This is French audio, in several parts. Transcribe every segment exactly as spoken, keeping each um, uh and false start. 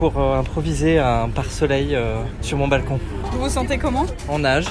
Pour euh, improviser un pare-soleil euh, sur mon balcon. Vous vous sentez comment ? En nage.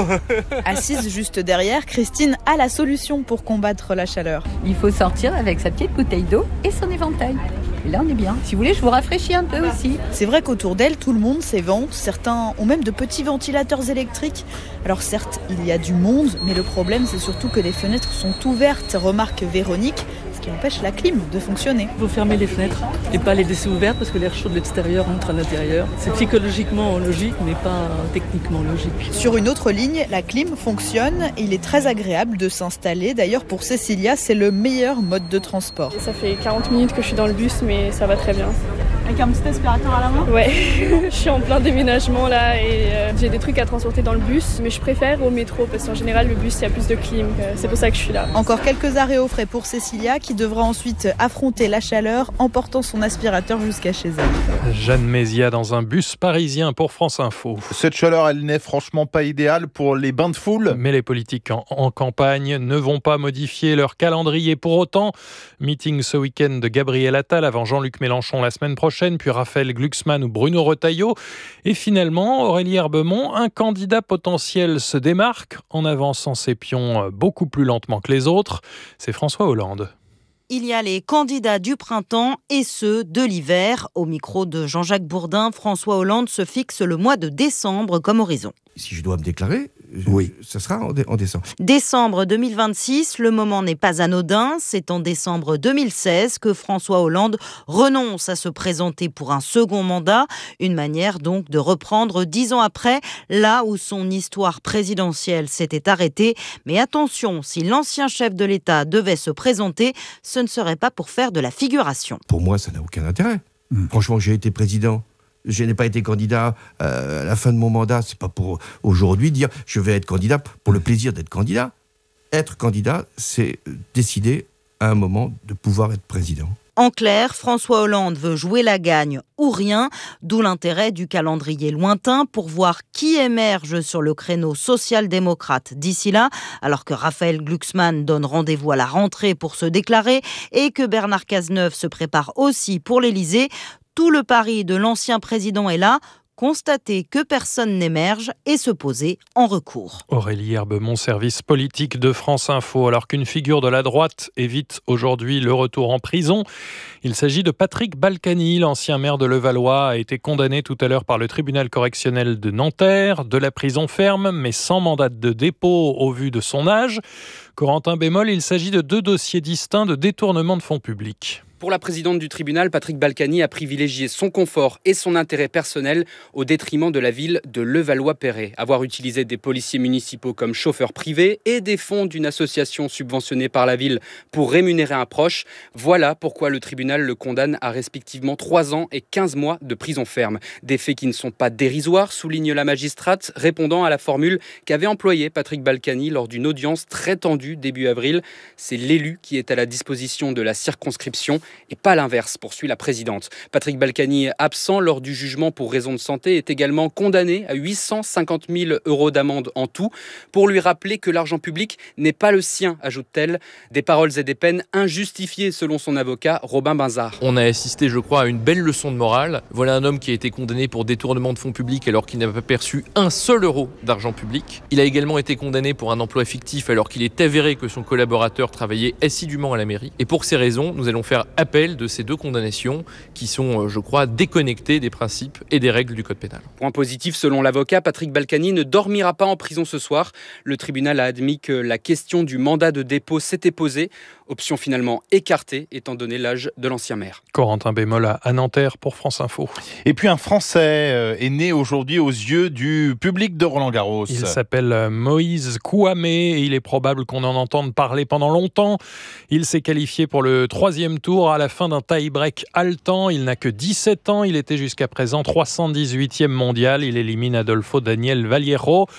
Assise juste derrière, Christine a la solution pour combattre la chaleur. Il faut sortir avec sa petite bouteille d'eau et son éventail. Et là, on est bien. Si vous voulez, je vous rafraîchis un peu aussi. C'est vrai qu'autour d'elle, tout le monde s'évente. Certains ont même de petits ventilateurs électriques. Alors certes, il y a du monde, mais le problème, c'est surtout que les fenêtres sont ouvertes, remarque Véronique, ce qui empêche la clim de fonctionner. Il faut fermer les fenêtres et pas les laisser ouvertes parce que l'air chaud de l'extérieur entre à l'intérieur. C'est psychologiquement logique, mais pas techniquement logique. Sur une autre ligne, la clim fonctionne. Il est très agréable de s'installer. D'ailleurs, pour Cécilia, c'est le meilleur mode de transport. Ça fait quarante minutes que je suis dans le bus, mais ça va très bien. Avec un petit aspirateur à la main ? Ouais, je suis en plein déménagement là et euh, j'ai des trucs à transporter dans le bus, mais je préfère au métro parce qu'en général, le bus, il y a plus de clim. Euh, c'est pour ça que je suis là. Encore quelques arrêts au frais pour Cécilia qui devra ensuite affronter la chaleur en portant son aspirateur jusqu'à chez elle. Jeanne Mézia dans un bus parisien pour France Info. Cette chaleur, elle n'est franchement pas idéale pour les bains de foule. Mais les politiques en, en campagne ne vont pas modifier leur calendrier pour autant. Meeting ce week-end de Gabriel Attal avant Jean-Luc Mélenchon la semaine prochaine, puis Raphaël Glucksmann ou Bruno Retailleau. Et finalement, Aurélie Herbemont, un candidat potentiel se démarque en avançant ses pions beaucoup plus lentement que les autres. C'est François Hollande. Il y a les candidats du printemps et ceux de l'hiver. Au micro de Jean-Jacques Bourdin, François Hollande se fixe le mois de décembre comme horizon. Si je dois me déclarer, je, oui. ça sera en, dé- en décembre. Décembre deux mille vingt-six, le moment n'est pas anodin. C'est en décembre deux mille seize que François Hollande renonce à se présenter pour un second mandat. Une manière donc de reprendre dix ans après, là où son histoire présidentielle s'était arrêtée. Mais attention, si l'ancien chef de l'État devait se présenter, ce ne serait pas pour faire de la figuration. Pour moi, ça n'a aucun intérêt. Mmh. Franchement, j'ai été président. Je n'ai pas été candidat euh, à la fin de mon mandat. C'est pas pour aujourd'hui dire je vais être candidat pour le plaisir d'être candidat. Être candidat, c'est décider à un moment de pouvoir être président. En clair, François Hollande veut jouer la gagne ou rien, d'où l'intérêt du calendrier lointain pour voir qui émerge sur le créneau social-démocrate d'ici là, alors que Raphaël Glucksmann donne rendez-vous à la rentrée pour se déclarer et que Bernard Cazeneuve se prépare aussi pour l'Élysée. Tout le pari de l'ancien président est là, constater que personne n'émerge et se poser en recours. Aurélie Herbemont, service politique de France Info. Alors qu'une figure de la droite évite aujourd'hui le retour en prison, il s'agit de Patrick Balkany, l'ancien maire de Levallois, a été condamné tout à l'heure par le tribunal correctionnel de Nanterre, de la prison ferme, mais sans mandat de dépôt au vu de son âge. Corentin Bémol, il s'agit de deux dossiers distincts de détournement de fonds publics. Pour la présidente du tribunal, Patrick Balkany a privilégié son confort et son intérêt personnel au détriment de la ville de Levallois-Perret. Avoir utilisé des policiers municipaux comme chauffeurs privés et des fonds d'une association subventionnée par la ville pour rémunérer un proche, voilà pourquoi le tribunal le condamne à respectivement trois ans et quinze mois de prison ferme. Des faits qui ne sont pas dérisoires, souligne la magistrate, répondant à la formule qu'avait employée Patrick Balkany lors d'une audience très tendue début avril. C'est l'élu qui est à la disposition de la circonscription et pas l'inverse, poursuit la présidente. Patrick Balkany, absent lors du jugement pour raison de santé, est également condamné à huit cent cinquante mille euros d'amende en tout pour lui rappeler que l'argent public n'est pas le sien, ajoute-t-elle. Des paroles et des peines injustifiées selon son avocat Robin Binzard. On a assisté, je crois, à une belle leçon de morale. Voilà un homme qui a été condamné pour détournement de fonds publics alors qu'il n'avait pas perçu un seul euro d'argent public. Il a également été condamné pour un emploi fictif alors qu'il est avéré que son collaborateur travaillait assidûment à la mairie. Et pour ces raisons, nous allons faire appel de ces deux condamnations qui sont, je crois, déconnectées des principes et des règles du code pénal. Point positif, selon l'avocat, Patrick Balkany ne dormira pas en prison ce soir. Le tribunal a admis que la question du mandat de dépôt s'était posée. Option finalement écartée, étant donné l'âge de l'ancien maire. Corentin Bémol à Nanterre pour France Info. Et puis un Français est né aujourd'hui aux yeux du public de Roland-Garros. Il s'appelle Moïse Kouamé et il est probable qu'on en entende parler pendant longtemps. Il s'est qualifié pour le troisième tour à la fin d'un tie-break haletant. Il n'a que dix-sept ans, il était jusqu'à présent trois cent dix-huitième mondial. Il élimine Adolfo Daniel Vallejo.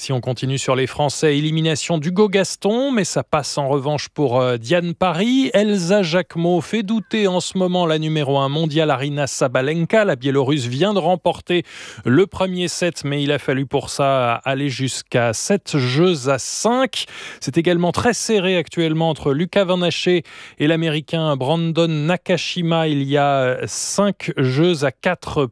Si on continue sur les Français, élimination d'Hugo Gaston, mais ça passe en revanche pour Diane Paris. Elsa Jacquemot fait douter en ce moment la numéro un mondiale Aryna Sabalenka. La Biélorusse vient de remporter le premier set, mais il a fallu pour ça aller jusqu'à sept jeux à cinq. C'est également très serré actuellement entre Lucas Van Haché et l'Américain Brandon Nakashima. Il y a cinq jeux à quatre